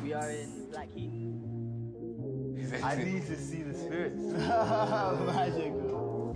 We are in Blackheath. I need to see the spirits. Magic.